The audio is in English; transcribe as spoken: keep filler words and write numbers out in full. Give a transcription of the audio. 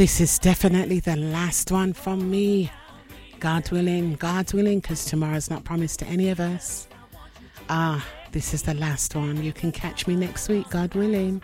This is definitely the last one from me. God willing, God willing, because tomorrow's not promised to any of us. Ah, this is the last one. You can catch me next week, God willing.